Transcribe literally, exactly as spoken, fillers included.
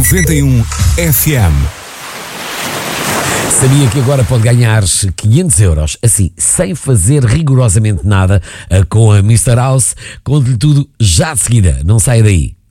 noventa e um F M. Sabia que agora pode ganhar quinhentos euros, assim, sem fazer rigorosamente nada, com a mister House? Conto-lhe tudo já de seguida, não saia daí.